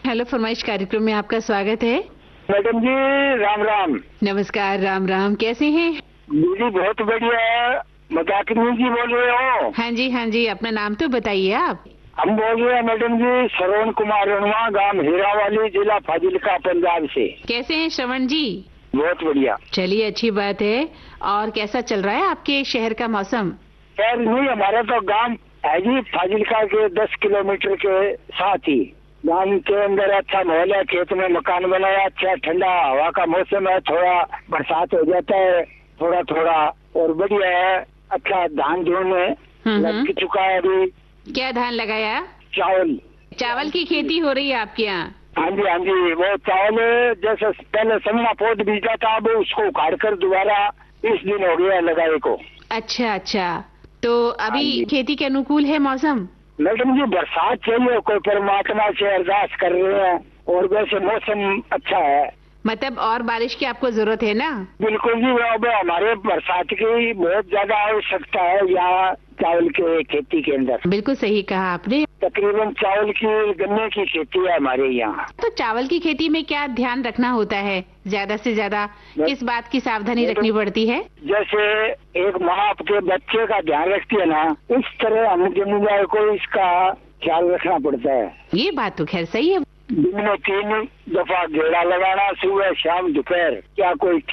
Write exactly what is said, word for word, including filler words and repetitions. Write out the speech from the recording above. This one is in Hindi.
हेलो फरमाइश कार्यक्रम में आपका स्वागत है। मैडम जी राम राम। नमस्कार, राम राम। कैसे हैं? दीदी बहुत बढ़िया। मजाकिनी जी बोल रहे हो? हाँ जी, हाँ जी। अपना नाम तो बताइए आप। हम बोल रहे हैं मैडम जी श्रवण कुमार रणवा, गांव हीरावाली, जिला फाजिलका, पंजाब से। कैसे हैं श्रवण जी? बहुत बढ़िया। चलिए, अच्छी बात है। और कैसा चल रहा है आपके शहर का मौसम? खैर नहीं, हमारा तो गांव है जी फाजिलका के दस किलोमीटर के साथ ही। गांव के अंदर अच्छा माहौल है, खेत में मकान बनाया, अच्छा ठंडा हवा का मौसम है, थोड़ा बरसात हो जाता है थोड़ा थोड़ा, और बढ़िया है। अच्छा धान धुन लग चुका है अभी। क्या धान लगाया? चावल। चावल की खेती हो रही है आपके यहाँ? हाँ जी, हाँ जी। वो चावल जैसे पहले समना पोट बीजा था, अब उसको उखाड़ कर दोबारा बीस दिन हो गया लगाए को। अच्छा अच्छा। तो अभी खेती के अनुकूल है मौसम? मैडम जी बरसात चाहिए, कोई परमात्मा से अरदास कर रहे हैं, और वैसे मौसम अच्छा है। मतलब और बारिश की आपको जरूरत है ना? बिल्कुल जी। अब हमारे बरसात की बहुत ज्यादा आवश्यकता है यहाँ चावल के खेती के अंदर। बिल्कुल सही कहा आपने। तकरीबन चावल की गन्ने की खेती है हमारे यहाँ। तो चावल की खेती में क्या ध्यान रखना होता है? ज्यादा से ज्यादा किस बात की सावधानी रखनी पड़ती है? जैसे एक माँ अपने बच्चे का ध्यान रखती है ना, इस तरह हम जमींदार को इसका ख्याल रखना पड़ता है। ये बात तो खैर सही है। दिन में तीन दफा घेरा लगाना, सुबह शाम दोपहर। क्या कोई